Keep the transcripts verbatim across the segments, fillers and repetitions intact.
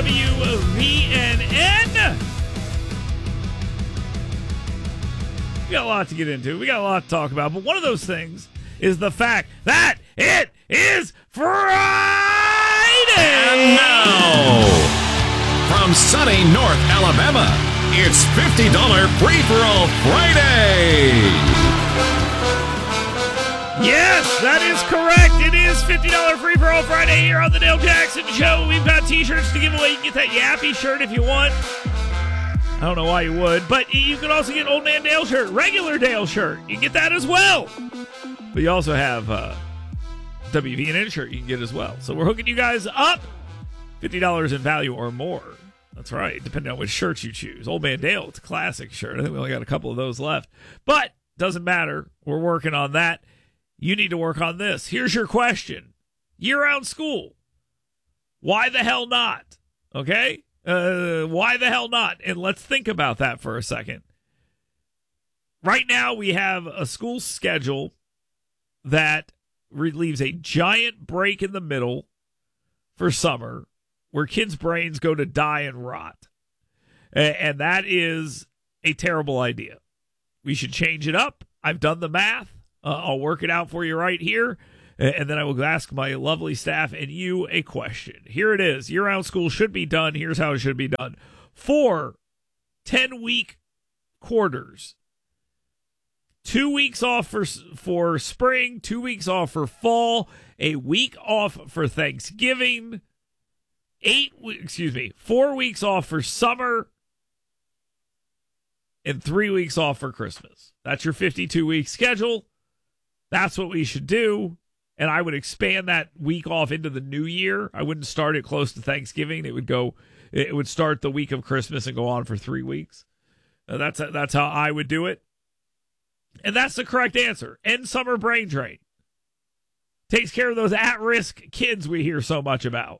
W V N N. We got a lot to get into. We got a lot to talk about. But one of those things is the fact that it is Friday. And now, from sunny North Alabama, it's fifty dollars Free-For-All Friday. Yes, that is correct. It is fifty dollars Free-For-All Friday here on the Dale Jackson Show. We've got t-shirts to give away. You can get that Yappy shirt if you want. I don't know why you would, but you can also get Old Man Dale shirt, regular Dale shirt. You can get that as well. But you also have uh, W V N N shirt you can get as well. So we're hooking you guys up. fifty dollars in value or more. That's right, depending on which shirt you choose. Old Man Dale, it's a classic shirt. I think we only got a couple of those left. But doesn't matter. We're working on that. You need to work on this. Here's your question. Year-round school. Why the hell not? Okay? Uh, why the hell not? And let's think about that for a second. Right now, we have a school schedule that leaves a giant break in the middle for summer where kids' brains go to die and rot. And that is a terrible idea. We should change it up. I've done the math. Uh, I'll work it out for you right here. And then I will ask my lovely staff and you a question. Here it is. Year-round school should be done. Here's how it should be done. Four ten-week quarters. Two weeks off for, for spring, two weeks off for fall, a week off for Thanksgiving, eight, excuse me, four weeks off for summer, and three weeks off for Christmas. That's your fifty-two week schedule. That's what we should do. And I would expand that week off into the new year. I wouldn't start it close to Thanksgiving. It would go, it would start the week of Christmas and go on for three weeks. Uh, that's, that's how I would do it. And that's the correct answer. End summer brain drain. Takes care of those at-risk kids we hear so much about.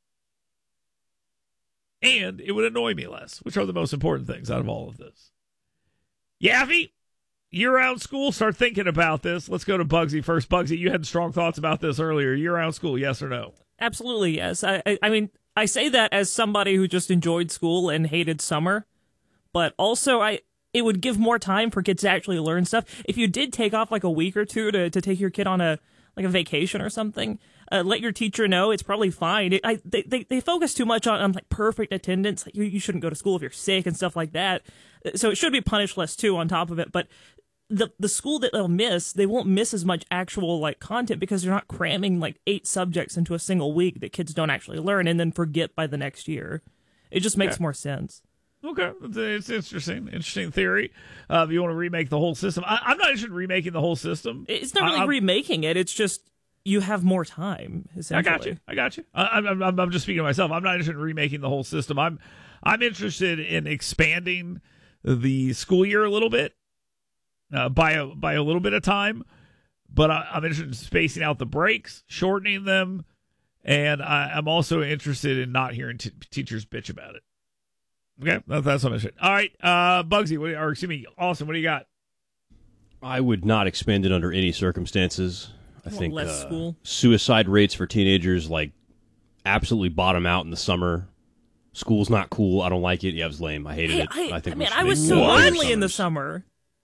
And it would annoy me less, which are the most important things out of all of this. Yaffy, year-round school, start thinking about this. Let's go to Bugsy first. Bugsy, you had strong thoughts about this earlier. Year-round school, yes or no? Absolutely, yes. I, I, I mean, I say that as somebody who just enjoyed school and hated summer, but also I... it would give more time for kids to actually learn stuff. If you did take off like a week or two to, to take your kid on a like a vacation or something, uh, let your teacher know. It's probably fine. It, I, they, they they focus too much on, on like perfect attendance. Like you, you shouldn't go to school if you're sick and stuff like that. So it should be punished less too on top of it. But the the school that they'll miss, they won't miss as much actual like content because they're not cramming like eight subjects into a single week that kids don't actually learn and then forget by the next year. It just makes Okay. more sense. Okay, it's interesting. Interesting theory. Uh, if you want to remake the whole system, I, I'm not interested in remaking the whole system. It's not really I, remaking it. It's just you have more time. I got you. I got you. I, I'm, I'm, I'm just speaking to myself. I'm not interested in remaking the whole system. I'm, I'm interested in expanding the school year a little bit, uh, by a by a little bit of time. But I, I'm interested in spacing out the breaks, shortening them, and I, I'm also interested in not hearing t- teachers bitch about it. Okay, that's what I'm interested. All right, uh, Bugsy, what, or excuse me, Austin, what do you got? I would not expand it under any circumstances. I Want think less uh, school? suicide rates for teenagers like absolutely bottom out in the summer. School's not cool. I don't like it. Yeah, it was lame. I hated Hey, it. I, I think I we mean, should I was make so more friendly in the summers. summer.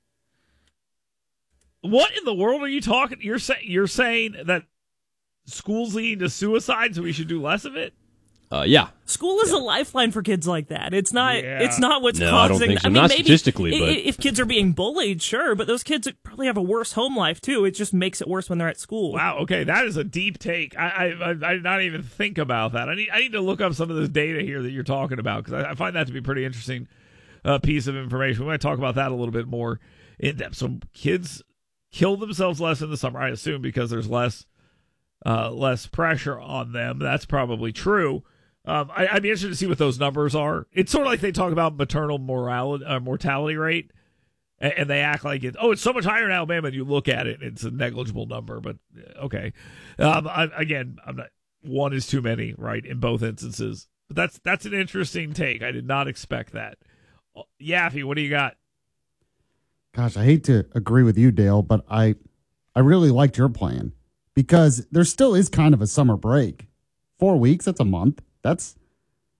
What in the world are you talking? You're saying you're saying that school's leading to suicide, so we should do less of it? Uh, yeah. School is a lifeline for kids like that. It's not. Yeah. It's not what's No, I don't causing. think so. mean, Not maybe statistically, i- but- i- if kids are being bullied, sure, but those kids probably have a worse home life too. It just makes it worse when they're at school. Wow. Okay, that is a deep take. I I, I, I did not even think about that. I need I need to look up some of this data here that you're talking about because I, I find that to be a pretty interesting uh, piece of information. We might talk about that a little bit more in depth. So kids kill themselves less in the summer, I assume, because there's less uh, less pressure on them. That's probably true. Um, I, I'd be interested to see what those numbers are. It's sort of like they talk about maternal morality, uh, mortality rate, and, and they act like it. Oh, it's so much higher in Alabama. And you look at it, it's a negligible number. But uh, okay, um, I, again, I'm not. One is too many, right? In both instances. But that's that's an interesting take. I did not expect that. Yaffy, what do you got? Gosh, I hate to agree with you, Dale, but I, I really liked your plan because there still is kind of a summer break. Four weeks, that's a month. That's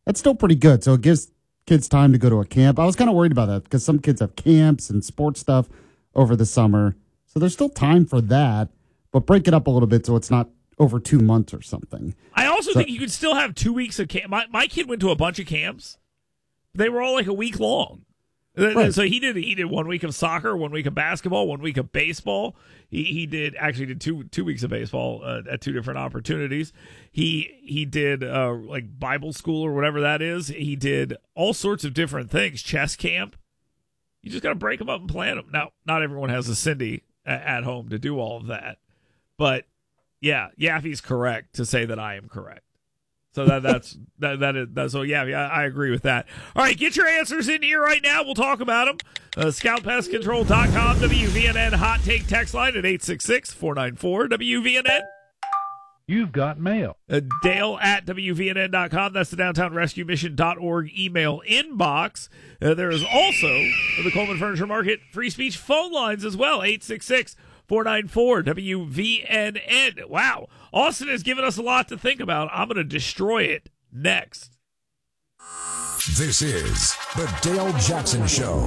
That's still pretty good. So it gives kids time to go to a camp. I was kind of worried about that because some kids have camps and sports stuff over the summer. So there's still time for that, but break it up a little bit so it's not over two months or something. I also so, think you could still have two weeks of camp. My, my kid went to a bunch of camps. They were all like a week long. Right. So he did he did one week of soccer, one week of basketball, one week of baseball. He he did actually did two two weeks of baseball uh, at two different opportunities. He he did uh, like Bible school or whatever that is. He did all sorts of different things. Chess camp. You just got to break them up and plan them. Now, not everyone has a Cindy at home to do all of that, but yeah, Yaffe's correct to say that I am correct. So that that's that that is that, so yeah, yeah, I agree with that. All right, get your answers in here right now. We'll talk about them. Uh, scout pest control dot com, W V N N hot take text line at eight six six, four nine four, W V N N. You've got mail. Uh, Dale at W V N N dot com. That's the downtown rescue mission dot org email inbox. Uh, there is also the Coleman Furniture Market free speech phone lines as well, eight six six, four nine four, W V N N. Wow. Austin has given us a lot to think about. I'm going to destroy it next. This is the Dale Jackson Show.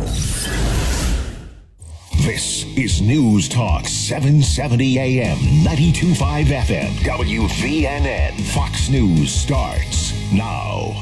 This is News Talk seven seventy A M, ninety-two point five F M, W V N N. Fox News starts now.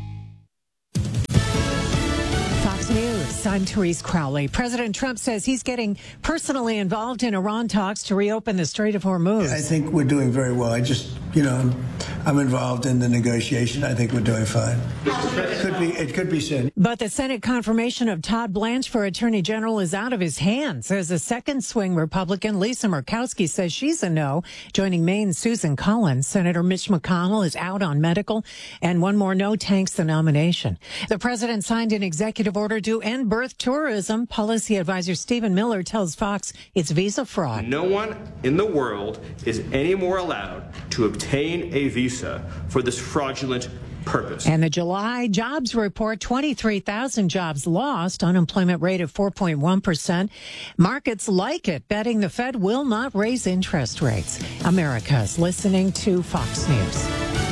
Fox News, I'm Therese Crowley. President Trump says he's getting personally involved in Iran talks to reopen the Strait of Hormuz. I think we're doing very well. I just, you know, I'm, I'm involved in the negotiation. I think we're doing fine. It could be, it could be soon. But the Senate confirmation of Todd Blanche for Attorney General is out of his hands. As a second swing Republican, Lisa Murkowski says she's a no. Joining Maine's Susan Collins, Senator Mitch McConnell is out on medical, and one more no tanks the nomination. The president signed an executive order to end birth tourism. Policy advisor Stephen Miller tells Fox it's visa fraud. No one in the world is any more allowed to obtain a visa for this fraudulent purpose. And the July jobs report, twenty-three thousand jobs lost, unemployment rate of four point one percent. Markets like it, betting the Fed will not raise interest rates. America's listening to Fox News.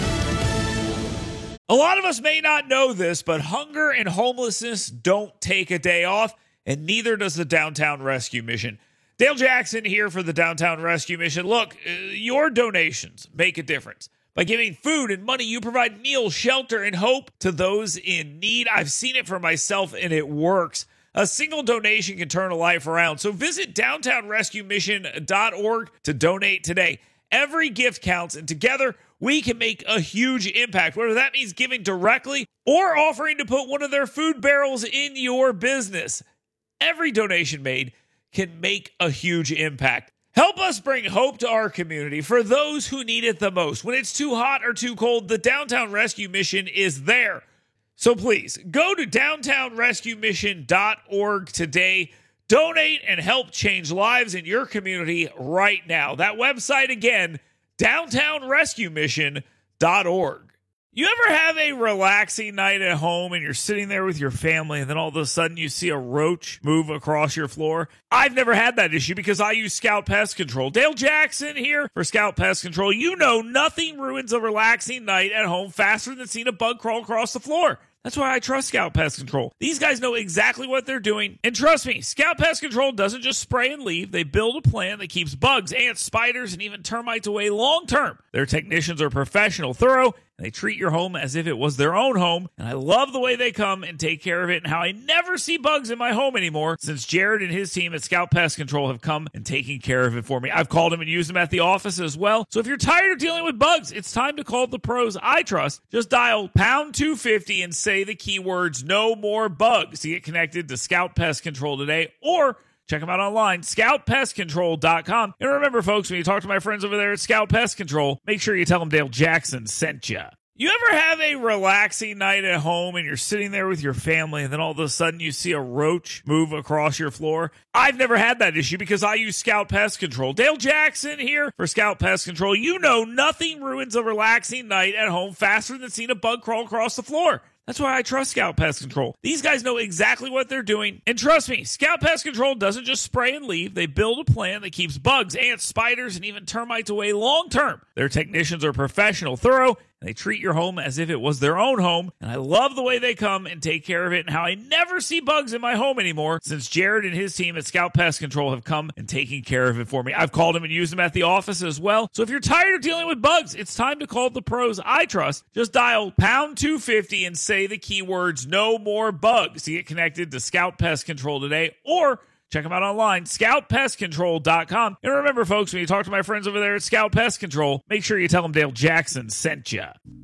A lot of us may not know this, but hunger and homelessness don't take a day off, and neither does the Downtown Rescue Mission. Dale Jackson here for the Downtown Rescue Mission. Look, uh, your donations make a difference. By giving food and money, you provide meals, shelter, and hope to those in need. I've seen it for myself, and it works. A single donation can turn a life around. So visit downtown rescue mission dot org to donate today. Every gift counts, and together we can make a huge impact, whether that means giving directly or offering to put one of their food barrels in your business. Every donation made can make a huge impact. Help us bring hope to our community for those who need it the most. When it's too hot or too cold, the Downtown Rescue Mission is there. So please, go to downtown rescue mission dot org today. Donate and help change lives in your community right now. That website again, downtown rescue mission dot org. You ever have a relaxing night at home and you're sitting there with your family and then all of a sudden you see a roach move across your floor? I've never had that issue because I use Scout Pest Control. Dale Jackson here for Scout Pest Control. You know nothing ruins a relaxing night at home faster than seeing a bug crawl across the floor. That's why I trust Scout Pest Control. These guys know exactly what they're doing. And trust me, Scout Pest Control doesn't just spray and leave. They build a plan that keeps bugs, ants, spiders, and even termites away long term. Their technicians are professional, thorough, and they treat your home as if it was their own home. And I love the way they come and take care of it and how I never see bugs in my home anymore since Jared and his team at Scout Pest Control have come and taken care of it for me. I've called them and used them at the office as well. So if you're tired of dealing with bugs, it's time to call the pros I trust. Just dial pound two fifty and say the keywords no more bugs to get connected to Scout Pest Control today, or check them out online, scout pest control dot com. And remember, folks, when you talk to my friends over there at Scout Pest Control, make sure you tell them Dale Jackson sent you. You ever have a relaxing night at home and you're sitting there with your family and then all of a sudden you see a roach move across your floor? I've never had that issue because I use Scout Pest Control. Dale Jackson here for Scout Pest Control. You know nothing ruins a relaxing night at home faster than seeing a bug crawl across the floor. That's why I trust Scout Pest Control. These guys know exactly what they're doing. And trust me, Scout Pest Control doesn't just spray and leave. They build a plan that keeps bugs, ants, spiders, and even termites away long term. Their technicians are professional, thorough, and they treat your home as if it was their own home. And I love the way they come and take care of it and how I never see bugs in my home anymore since Jared and his team at Scout Pest Control have come and taken care of it for me. I've called them and used them at the office as well. So if you're tired of dealing with bugs, it's time to call the pros I trust. Just dial pound two fifty and say the keywords no more bugs to get connected to Scout Pest Control today, or check them out online, scout pest control dot com. And remember, folks, when you talk to my friends over there at Scout Pest Control, make sure you tell them Dale Jackson sent you.